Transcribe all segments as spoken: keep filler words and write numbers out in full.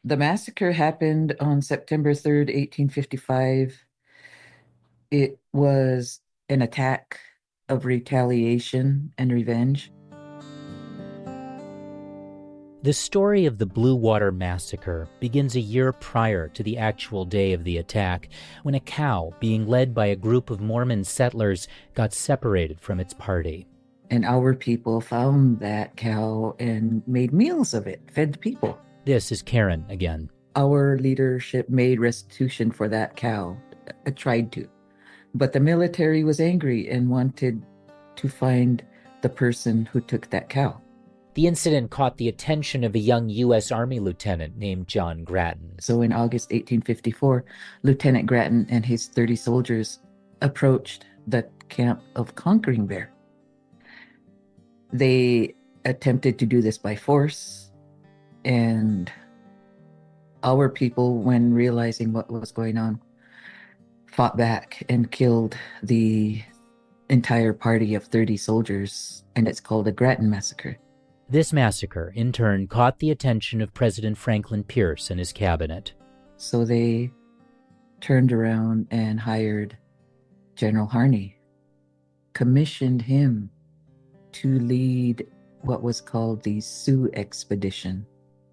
The massacre happened on September third, eighteen fifty-five. It was an attack of retaliation and revenge. The story of the Blue Water Massacre begins a year prior to the actual day of the attack, when a cow being led by a group of Mormon settlers got separated from its party. And our people found that cow and made meals of it, fed people. This is Karen again. Our leadership made restitution for that cow, uh, tried to. But the military was angry and wanted to find the person who took that cow. The incident caught the attention of a young U S Army lieutenant named John Grattan. So in August eighteen fifty-four, Lieutenant Grattan and his thirty soldiers approached the camp of Conquering Bear. They attempted to do this by force, and our people, when realizing what was going on, fought back and killed the entire party of thirty soldiers, and it's called the Grattan Massacre. This massacre, in turn, caught the attention of President Franklin Pierce and his cabinet. So they turned around and hired General Harney, commissioned him to lead what was called the Sioux Expedition.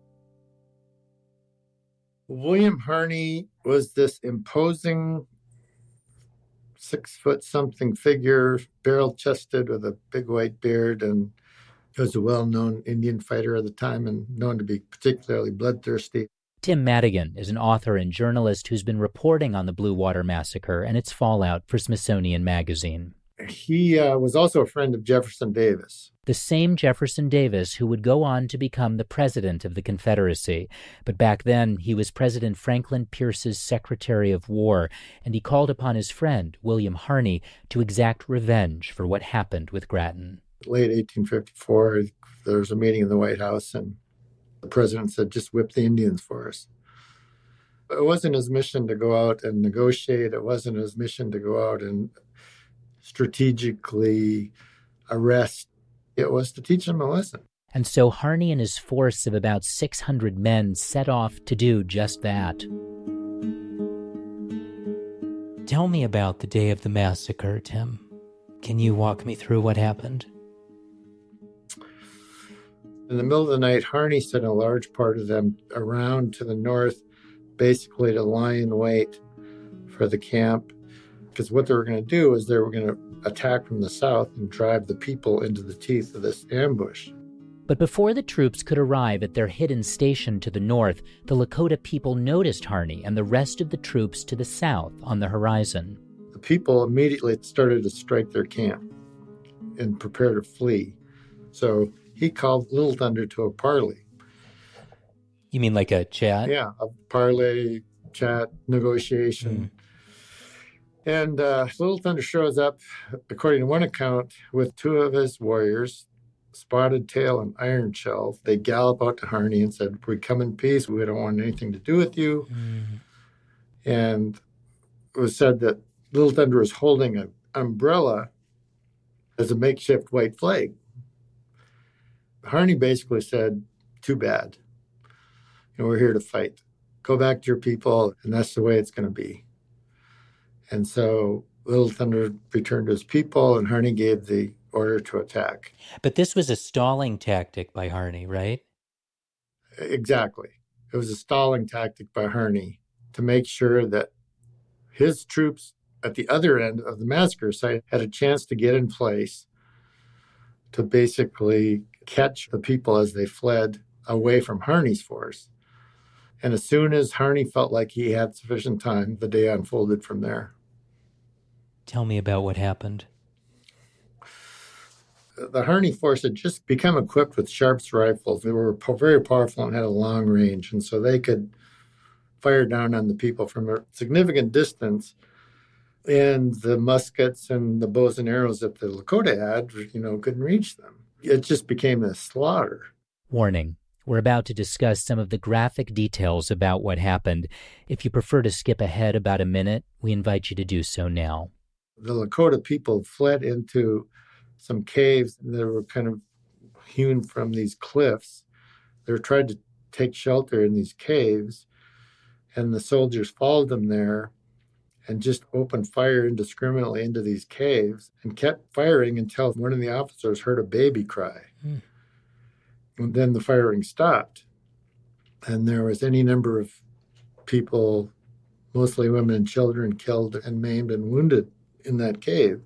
William Harney was this imposing six-foot-something figure, barrel-chested with a big white beard, and he was a well-known Indian fighter at the time and known to be particularly bloodthirsty. Tim Madigan is an author and journalist who's been reporting on the Blue Water Massacre and its fallout for Smithsonian Magazine. He uh, was also a friend of Jefferson Davis. The same Jefferson Davis who would go on to become the president of the Confederacy. But back then, he was President Franklin Pierce's Secretary of War, and he called upon his friend, William Harney, to exact revenge for what happened with Grattan. Late eighteen fifty-four, there was a meeting in the White House, and the president said, just whip the Indians for us. It wasn't his mission to go out and negotiate. It wasn't his mission to go out and strategically arrest. It was to teach them a lesson. And so Harney and his force of about six hundred men set off to do just that. Tell me about the day of the massacre, Tim. Can you walk me through what happened? In the middle of the night, Harney sent a large part of them around to the north, basically to lie in wait for the camp. Because what they were going to do is they were going to attack from the south and drive the people into the teeth of this ambush. But before the troops could arrive at their hidden station to the north, the Lakota people noticed Harney and the rest of the troops to the south on the horizon. The people immediately started to strike their camp and prepare to flee. So he called Little Thunder to a parley. You mean like a chat? Yeah, a parley, chat, negotiation. Mm. And uh, Little Thunder shows up, according to one account, with two of his warriors, Spotted Tail and Iron Shell. They gallop out to Harney and said, we come in peace. We don't want anything to do with you. Mm. And it was said that Little Thunder was holding an umbrella as a makeshift white flag. Harney basically said, too bad. You know, we're here to fight. Go back to your people, and that's the way it's going to be. And so Little Thunder returned to his people, and Harney gave the order to attack. But this was a stalling tactic by Harney, right? Exactly. It was a stalling tactic by Harney to make sure that his troops at the other end of the massacre site had a chance to get in place to basically catch the people as they fled away from Harney's force. And as soon as Harney felt like he had sufficient time, the day unfolded from there. Tell me about what happened. The Harney force had just become equipped with Sharps rifles. They were very powerful and had a long range, and so they could fire down on the people from a significant distance. And the muskets and the bows and arrows that the Lakota had, you know, couldn't reach them. It just became a slaughter. Warning. We're about to discuss some of the graphic details about what happened. If you prefer to skip ahead about a minute, we invite you to do so now. The Lakota people fled into some caves that were kind of hewn from these cliffs. They were trying to take shelter in these caves, and the soldiers followed them there and just opened fire indiscriminately into these caves and kept firing until one of the officers heard a baby cry. Mm. And then the firing stopped. And there was any number of people, mostly women and children, killed and maimed and wounded in that cave.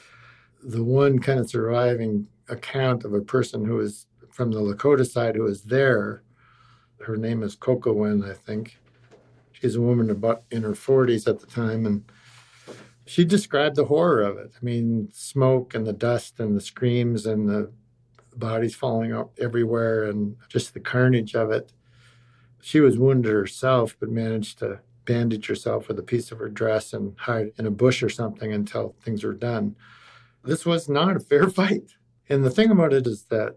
The one kind of surviving account of a person who was from the Lakota side who was there, her name is Kokowin, I think. She's a woman about in her forties at the time, and she described the horror of it. I mean, smoke and the dust and the screams and the bodies falling up everywhere and just the carnage of it. She was wounded herself, but managed to bandage herself with a piece of her dress and hide in a bush or something until things were done. This was not a fair fight. And the thing about it is that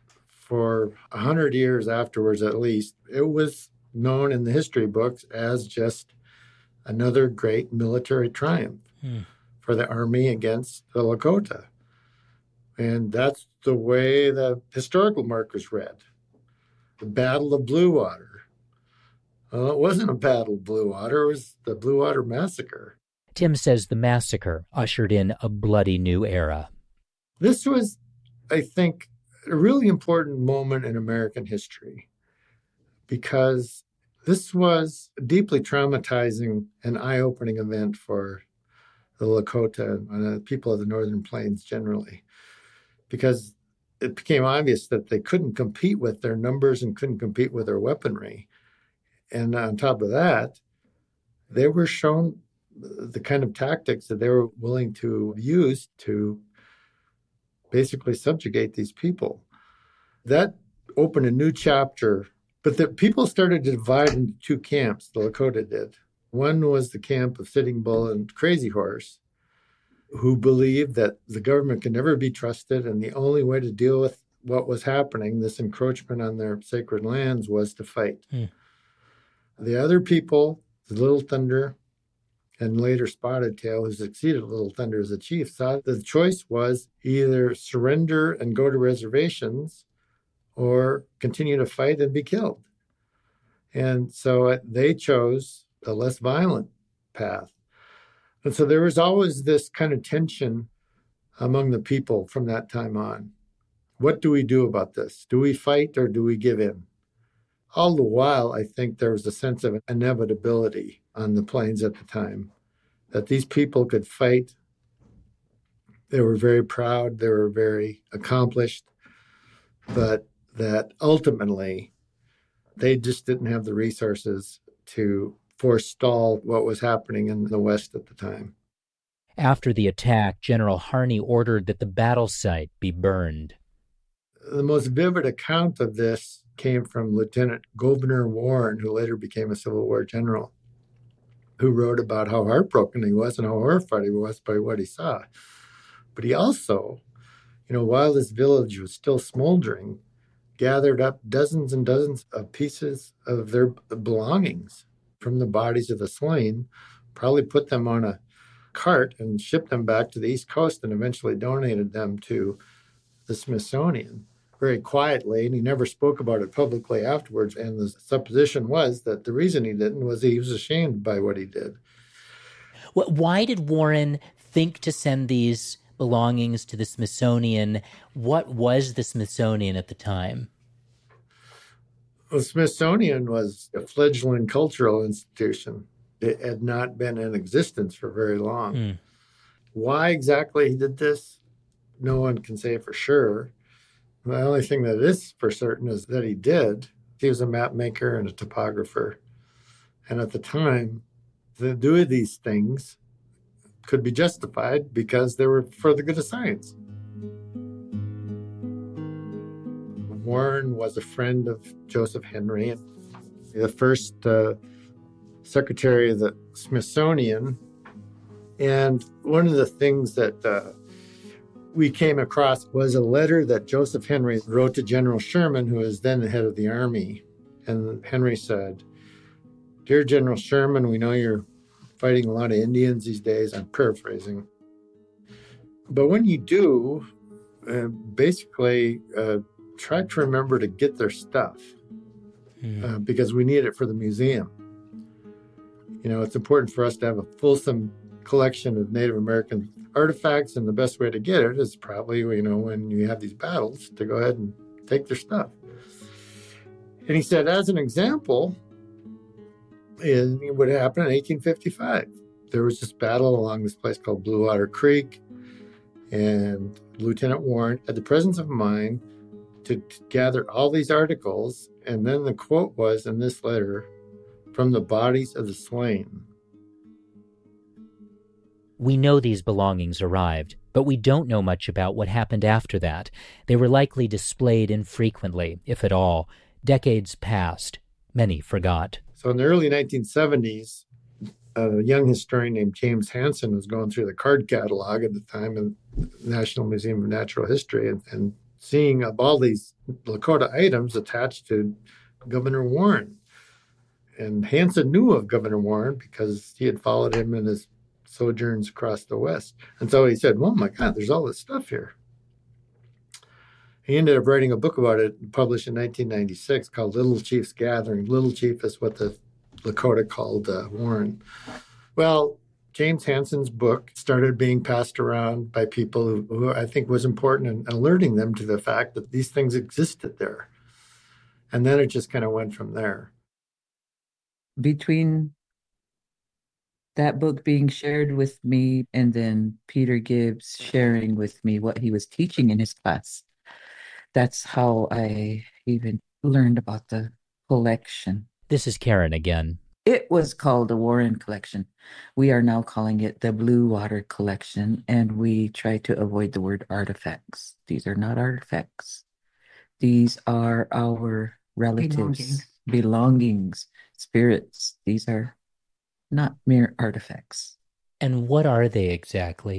for a hundred years afterwards, at least, it was known in the history books as just another great military triumph hmm. for the army against the Lakota. And that's the way the historical markers read. The Battle of Blue Water. Well, it wasn't a Battle of Blue Water, it was the Blue Water Massacre. Tim says the massacre ushered in a bloody new era. This was, I think, a really important moment in American history because this was a deeply traumatizing and eye-opening event for the Lakota and the people of the Northern Plains generally, because it became obvious that they couldn't compete with their numbers and couldn't compete with their weaponry. And on top of that, they were shown the kind of tactics that they were willing to use to basically subjugate these people. That opened a new chapter, but the people started to divide into two camps, the Lakota did. One was the camp of Sitting Bull and Crazy Horse, who believed that the government could never be trusted, and the only way to deal with what was happening, this encroachment on their sacred lands, was to fight. Hmm. The other people, the Little Thunder, and later Spotted Tail, who succeeded Little Thunder as a chief, saw that the choice was either surrender and go to reservations or continue to fight and be killed. And so they chose the less violent path. And so there was always this kind of tension among the people from that time on. What do we do about this? Do we fight or do we give in? All the while, I think there was a sense of inevitability on the plains at the time, that these people could fight. They were very proud, they were very accomplished, but that ultimately they just didn't have the resources to forestall what was happening in the West at the time. After the attack, General Harney ordered that the battle site be burned. The most vivid account of this came from Lieutenant Gouverneur Warren, who later became a Civil War general, who wrote about how heartbroken he was and how horrified he was by what he saw. But he also, you know, while this village was still smoldering, gathered up dozens and dozens of pieces of their belongings from the bodies of the slain, probably put them on a cart and shipped them back to the East Coast and eventually donated them to the Smithsonian very quietly, and he never spoke about it publicly afterwards. And the supposition was that the reason he didn't was he was ashamed by what he did. Why did Warren think to send these belongings to the Smithsonian? What was the Smithsonian at the time? The Smithsonian was a fledgling cultural institution. It had not been in existence for very long. Mm. Why exactly he did this, no one can say for sure. The only thing that is for certain is that he did. He was a map maker and a topographer. And at the time, the doing these things could be justified because they were for the good of science. Warren was a friend of Joseph Henry, the first uh, secretary of the Smithsonian. And one of the things that uh, we came across was a letter that Joseph Henry wrote to General Sherman, who was then the head of the Army. And Henry said, "Dear General Sherman, we know you're fighting a lot of Indians these days." I'm paraphrasing. But when you do, uh, basically uh, try to remember to get their stuff. mm. uh, because we need it for the museum. You know, it's important for us to have a fulsome collection of Native American artifacts, and the best way to get it is probably, you know, when you have these battles, to go ahead and take their stuff. And he said, as an example, is what happened in eighteen fifty-five. There was this battle along this place called Blue Water Creek, and Lieutenant Warren had the presence of mind to, to gather all these articles, and then the quote was in this letter, "From the bodies of the slain." We know these belongings arrived, but we don't know much about what happened after that. They were likely displayed infrequently, if at all. Decades passed. Many forgot. So in the early nineteen seventies, a young historian named James Hansen was going through the card catalog at the time in the National Museum of Natural History and, and seeing of all these Lakota items attached to Governor Warren. And Hansen knew of Governor Warren because he had followed him in his sojourns across the West. And so he said, oh my God, there's all this stuff here. He ended up writing a book about it, published in nineteen ninety-six, called Little Chief's Gathering. Little Chief is what the Lakota called uh, Warren. Well, James Hansen's book started being passed around by people who, who I think was important in alerting them to the fact that these things existed there. And then it just kind of went from there. Between that book being shared with me and then Peter Gibbs sharing with me what he was teaching in his class, that's how I even learned about the collection. This is Karen again. It was called the Warren Collection. We are now calling it the Blue Water Collection, and we try to avoid the word artifacts. These are not artifacts. These are our relatives, belongings, belongings spirits. These are not mere artifacts. And what are they exactly?